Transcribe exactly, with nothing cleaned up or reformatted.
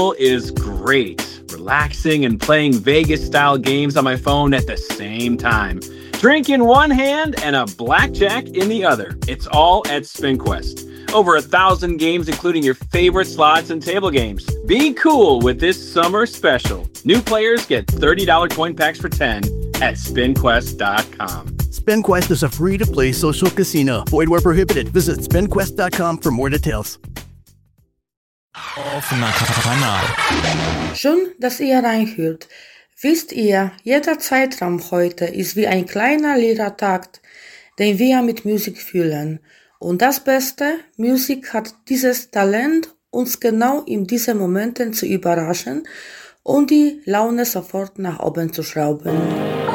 is great. Relaxing and playing Vegas-style games on my phone at the same time. Drink in one hand and a blackjack in the other. It's all at SpinQuest. Over a thousand games, including your favorite slots and table games. Be cool with this summer special. New players get thirty dollars coin packs for ten at spin quest dot com. SpinQuest is a free-to-play social casino. Void where prohibited. Visit spin quest dot com for more details. Offener Kanal. Schön, dass ihr reinhört. Wisst ihr, jeder Zeitraum heute ist wie ein kleiner leerer Takt, den wir mit Musik füllen. Und das Beste, Musik hat dieses Talent, uns genau in diesen Momenten zu überraschen und die Laune sofort nach oben zu schrauben.